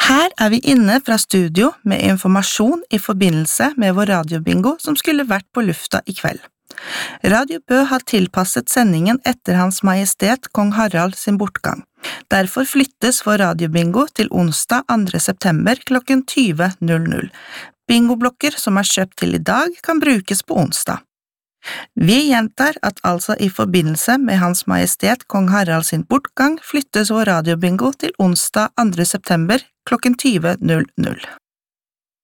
Her vi inne fra studio med informasjon i forbindelse med vår radiobingo som skulle vært på lufta i kveld. Radio Bø har tilpasset sendingen etter Hans Majestet Kong Harald sin bortgang. Derfor flyttes vår radiobingo til onsdag 2. september klokken 20.00. Bingoblokker som kjøpt til i dag kan brukes på onsdag. Vi gjentar at altså i forbindelse med Hans Majestet Kong Harald sin bortgang flyttes vår radiobingo til onsdag 2. september klokken 20.00.